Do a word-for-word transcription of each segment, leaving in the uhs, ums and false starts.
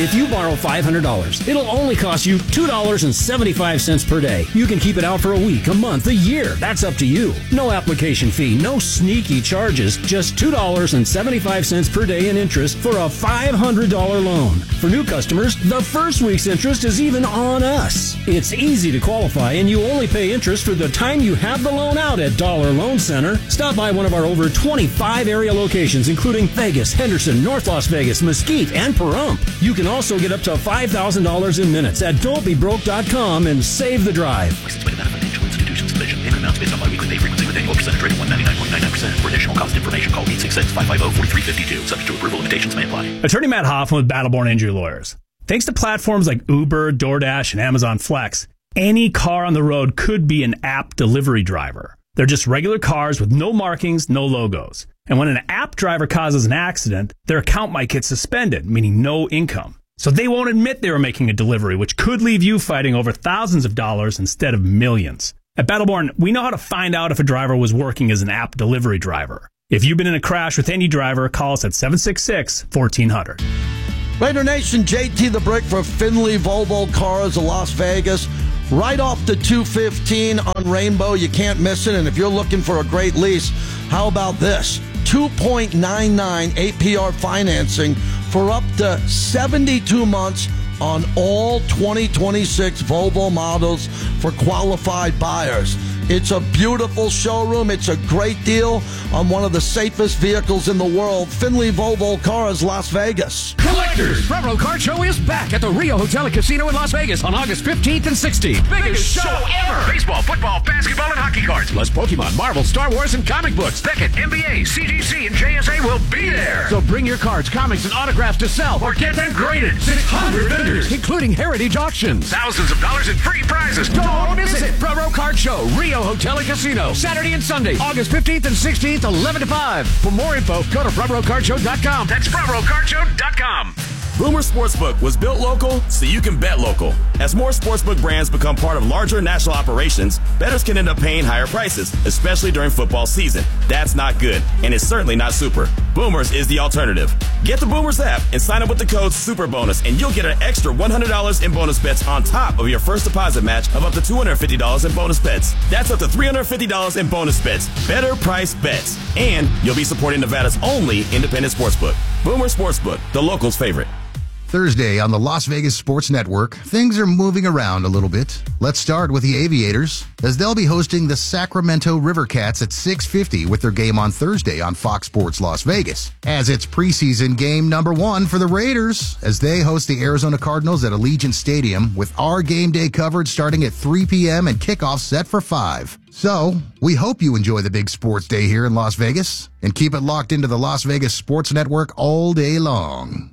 If you borrow five hundred dollars, it'll only cost you two dollars and seventy-five cents per day. You can keep it out for a week, a month, a year. That's up to you. No application fee, no sneaky charges, just two dollars and seventy-five cents per day in interest for a five hundred dollars loan. For new customers, the first week's interest is even on us. It's easy to qualify, and you only pay interest for the time you have the loan out at Dollar Loan Center. Stop by one of our over twenty-five area locations, including Vegas, Henderson, North Las Vegas, Mesquite, and Pahrump. You can also get up to five thousand dollars in minutes at don't be broke dot com and save the drive. Licensed by Nevada Financial Institutions Division. Payment amounts based on biweekly pay frequency with annual percentage rate of one ninety-nine point nine nine percent. For additional cost information, call eight six six, five five zero, four three five two. Subject to approval, limitations may apply. Attorney Matt Hoffman with Battleborn Injury Lawyers. Thanks to platforms like Uber, DoorDash, and Amazon Flex, any car on the road could be an app delivery driver. They're just regular cars with no markings, no logos. And when an app driver causes an accident, their account might get suspended, meaning no income. So they won't admit they were making a delivery, which could leave you fighting over thousands of dollars instead of millions. At Battleborn, we know how to find out if a driver was working as an app delivery driver. If you've been in a crash with any driver, call us at seven six six, one four zero zero. Raider Nation, J T the Brick for Findlay Volvo Cars of Las Vegas. Right off the two fifteen on Rainbow. You can't miss it. And if you're looking for a great lease, how about this? two point nine nine A P R financing for up to seventy-two months on all twenty twenty-six Volvo models for qualified buyers. It's a beautiful showroom. It's a great deal on one of the safest vehicles in the world. Findlay Volvo Cars, Las Vegas. Collectors, Bravaro Card Show is back at the Rio Hotel and Casino in Las Vegas on August fifteenth and sixteenth. Biggest, Biggest show ever! Baseball, football, basketball, and hockey cards, plus Pokemon, Marvel, Star Wars, and comic books. Beckett, N B A, C G C, and J S A will be there. So bring your cards, comics, and autographs to sell or get them graded. six hundred vendors, including heritage auctions. Thousands of dollars in free prizes. Don't miss it. Bravaro Card Show, Rio Hotel and Casino, Saturday and Sunday, August fifteenth and sixteenth, eleven to five. For more info, go to Bravaro Card Show dot com. That's Bravaro Card Show dot com. Boomer Sportsbook was built local so you can bet local. As more sportsbook brands become part of larger national operations, bettors can end up paying higher prices, especially during football season. That's not good, and it's certainly not super. Boomers is the alternative. Get the Boomers app and sign up with the code SUPERBONUS, and you'll get an extra one hundred dollars in bonus bets on top of your first deposit match of up to two hundred fifty dollars in bonus bets. That's up to three hundred fifty dollars in bonus bets. Better price bets. And you'll be supporting Nevada's only independent sportsbook. Boomer Sportsbook, the locals' favorite. Thursday on the Las Vegas Sports Network, things are moving around a little bit. Let's start with the Aviators, as they'll be hosting the Sacramento River Cats at six fifty with their game on Thursday on Fox Sports Las Vegas, as it's preseason game number one for the Raiders, as they host the Arizona Cardinals at Allegiant Stadium with our game day coverage starting at three p.m. and kickoff set for five. So, we hope you enjoy the big sports day here in Las Vegas, and keep it locked into the Las Vegas Sports Network all day long.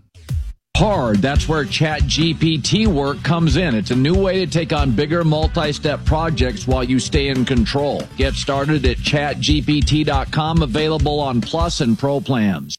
Hard, that's where ChatGPT work comes in. It's a new way to take on bigger multi-step projects while you stay in control. Get started at chat G P T dot com, available on Plus and Pro plans.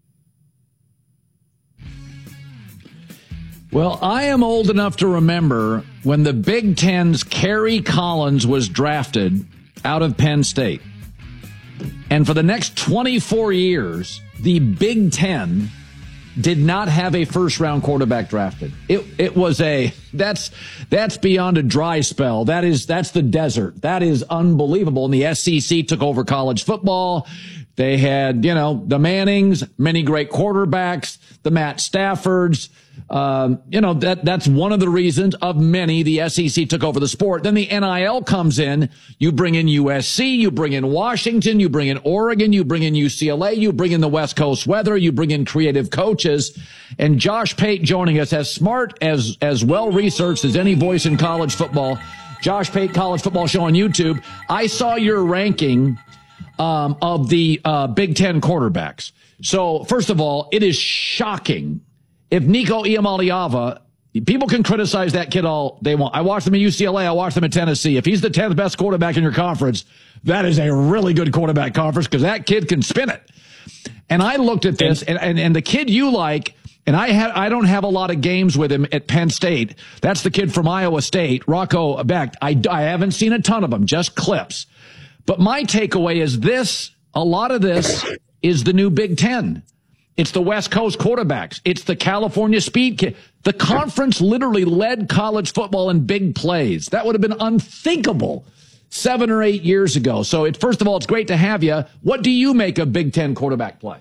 Well, I am old enough to remember when the Big Ten's Kerry Collins was drafted out of Penn State. And for the next twenty-four years, the Big Ten did not have a first-round quarterback drafted. It it was a that's that's beyond a dry spell. That is that's the desert. That is unbelievable. And the S E C took over college football. They had, you know, the Mannings, many great quarterbacks, the Matt Staffords. Um, you know, that that's one of the reasons of many the S E C took over the sport. Then the N I L comes in. You bring in U S C, you bring in Washington, you bring in Oregon, you bring in U C L A, you bring in the West Coast weather, you bring in creative coaches. And Josh Pate joining us, as smart, as as well researched as any voice in college football. Josh Pate, College Football Show on YouTube. I saw your ranking um, of the uh, Big Ten quarterbacks. So first of all, it is shocking. If Nico Iamaleava, people can criticize that kid all they want. I watched him at U C L A. I watched him at Tennessee. If he's the tenth best quarterback in your conference, that is a really good quarterback conference because that kid can spin it. And I looked at this, and, and, and the kid you like, and I have, I don't have a lot of games with him at Penn State. That's the kid from Iowa State, Rocco Becht. I, I haven't seen a ton of them, just clips. But my takeaway is this, a lot of this is the new Big Ten. It's the West Coast quarterbacks. It's the California speed kid. The conference literally led college football in big plays. That would have been unthinkable seven or eight years ago. So, it, first of all, it's great to have you. What do you make of Big Ten quarterback play?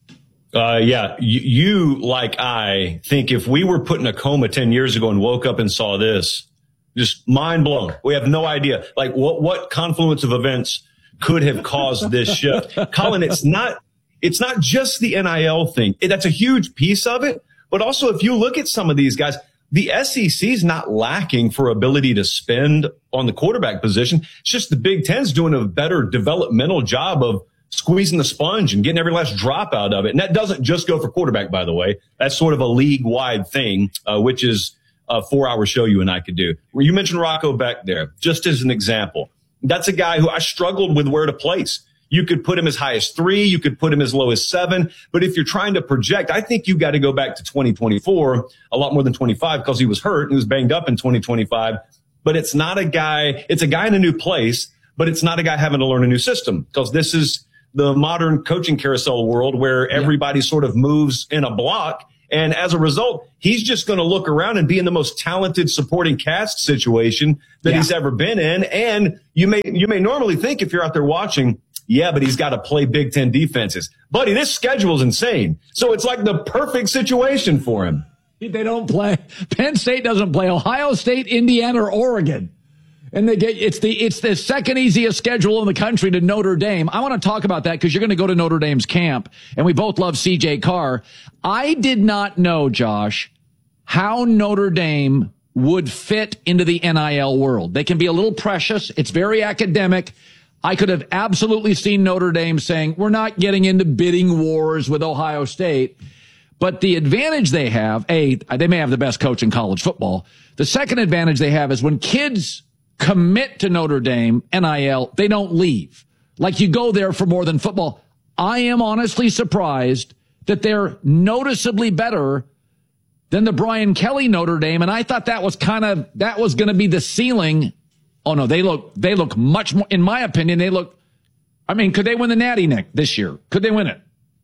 Uh, yeah, you, you, like I, think if we were put in a coma ten years ago and woke up and saw this, just mind blown. We have no idea. Like, what, what confluence of events could have caused this shift? Colin, it's not, it's not just the N I L thing. It, that's a huge piece of it. But also, if you look at some of these guys, the S E C is not lacking for ability to spend on the quarterback position. It's just the Big Ten's doing a better developmental job of squeezing the sponge and getting every last drop out of it. And that doesn't just go for quarterback, by the way. That's sort of a league-wide thing, uh, which is a four-hour show you and I could do. Where you mentioned Rocco Beck there, just as an example. That's a guy who I struggled with where to place. You could put him as high as three. You could put him as low as seven. But if you're trying to project, I think you got to go back to twenty twenty-four, a lot more than twenty-five, because he was hurt and he was banged up in twenty twenty-five. But it's not a guy, it's a guy in a new place, but it's not a guy having to learn a new system, because this is the modern coaching carousel world where everybody yeah. sort of moves in a block. And as a result, he's just going to look around and be in the most talented supporting cast situation that yeah. he's ever been in. And you may, you may normally think, if you're out there watching, yeah, but he's got to play Big Ten defenses. Buddy, this schedule is insane. So it's like the perfect situation for him. They don't play. Penn State doesn't play Ohio State, Indiana, or Oregon. And they get, it's the, it's the second easiest schedule in the country to Notre Dame. I want to talk about that because you're going to go to Notre Dame's camp, and we both love C J Carr. I did not know, Josh, how Notre Dame would fit into the N I L world. They can be a little precious. It's very academic. I could have absolutely seen Notre Dame saying, we're not getting into bidding wars with Ohio State. But the advantage they have, A, they may have the best coach in college football. The second advantage they have is when kids commit to Notre Dame, N I L, they don't leave. Like, you go there for more than football. I am honestly surprised that they're noticeably better than the Brian Kelly Notre Dame. And I thought that was kind of, that was going to be the ceiling. Oh no, they look, they look much more, in my opinion, they look, I mean, could they win the Natty, Nick, this year? Could they win it?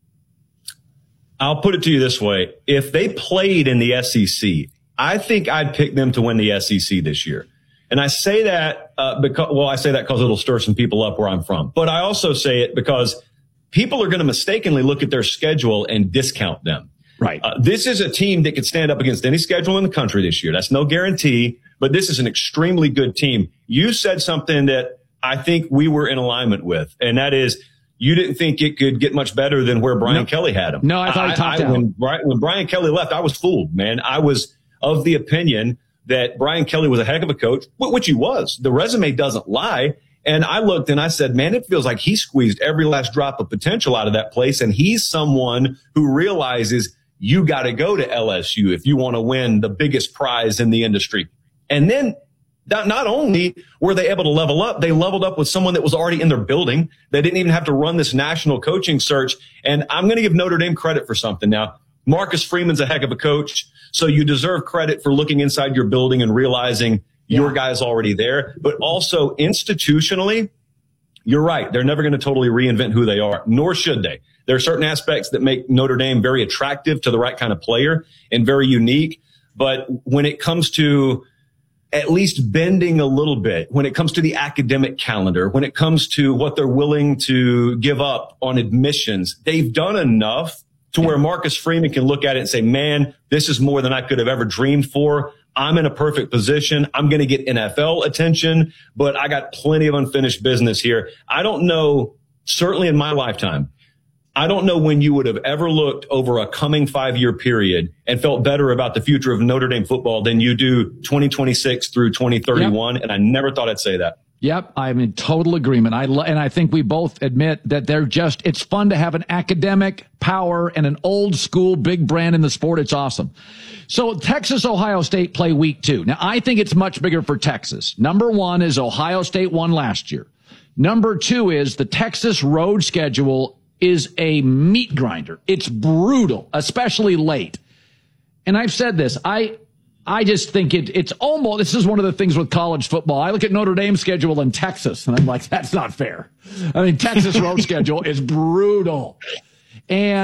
I'll put it to you this way. If they played in the S E C, I think I'd pick them to win the S E C this year. And I say that, uh, because, well, I say that because it'll stir some people up where I'm from. But I also say it because people are going to mistakenly look at their schedule and discount them. Right. Uh, this is a team that could stand up against any schedule in the country this year. That's no guarantee, but this is an extremely good team. You said something that I think we were in alignment with, and that is you didn't think it could get much better than where Brian no. Kelly had him. No, I thought he topped out. When, when Brian Kelly left, I was fooled, man. I was of the opinion that Brian Kelly was a heck of a coach, which he was. The resume doesn't lie. And I looked and I said, man, it feels like he squeezed every last drop of potential out of that place. And he's someone who realizes you got to go to L S U if you want to win the biggest prize in the industry. And then not, not only were they able to level up, they leveled up with someone that was already in their building. They didn't even have to run this national coaching search. And I'm going to give Notre Dame credit for something. Now, Marcus Freeman's a heck of a coach, so you deserve credit for looking inside your building and realizing yeah. your guy's already there. But also institutionally, you're right. They're never going to totally reinvent who they are, nor should they. There are certain aspects that make Notre Dame very attractive to the right kind of player and very unique. But when it comes to at least bending a little bit, when it comes to the academic calendar, when it comes to what they're willing to give up on admissions, they've done enough to where Marcus Freeman can look at it and say, man, this is more than I could have ever dreamed for. I'm in a perfect position. I'm going to get N F L attention, but I got plenty of unfinished business here. I don't know, certainly in my lifetime, I don't know when you would have ever looked over a coming five-year period and felt better about the future of Notre Dame football than you do twenty twenty-six through twenty thirty-one. Yep. And I never thought I'd say that. Yep, I'm in total agreement. I lo- and I think we both admit that they're just, it's fun to have an academic power and an old school big brand in the sport. It's awesome. So Texas, Ohio State play week two. Now, I think it's much bigger for Texas. Number one is Ohio State won last year. Number two is the Texas road schedule is a meat grinder. It's brutal, especially late. And I've said this, I, I just think it, it's almost, this is one of the things with college football. I look at Notre Dame's schedule in Texas and I'm like, that's not fair. I mean, Texas road schedule is brutal. And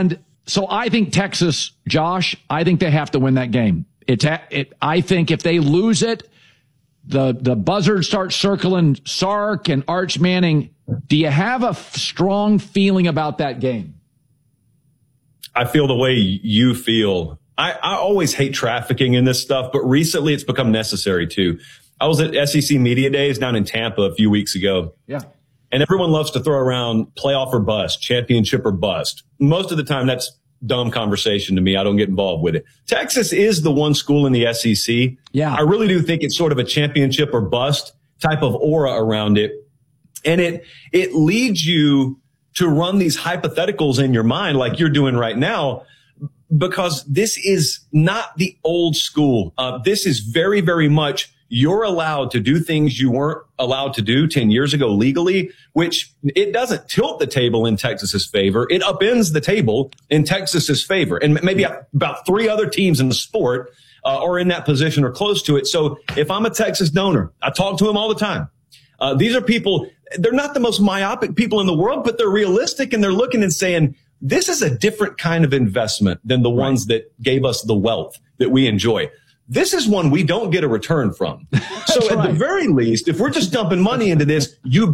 So I think Texas, Josh, I think they have to win that game. It's it, I think if they lose it, the, the buzzard starts circling Sark and Arch Manning. Do you have a f- strong feeling about that game? I feel the way you feel. I, I always hate trafficking in this stuff, but recently it's become necessary too. I was at S E C Media Days down in Tampa a few weeks ago. Yeah. And everyone loves to throw around playoff or bust, championship or bust. Most of the time, that's dumb conversation to me. I don't get involved with it. Texas is the one school in the S E C. Yeah. I really do think it's sort of a championship or bust type of aura around it. And it, it leads you to run these hypotheticals in your mind like you're doing right now, because this is not the old school. Uh, this is very, very much you're allowed to do things you weren't allowed to do ten years ago legally, which it doesn't tilt the table in Texas's favor. It upends the table in Texas's favor. And maybe about three other teams in the sport uh, are in that position or close to it. So if I'm a Texas donor, I talk to them all the time. Uh, these are people, they're not the most myopic people in the world, but they're realistic and they're looking and saying, this is a different kind of investment than the ones that gave us the wealth that we enjoy. This is one we don't get a return from. So at right. the very least, if we're just dumping money into this, you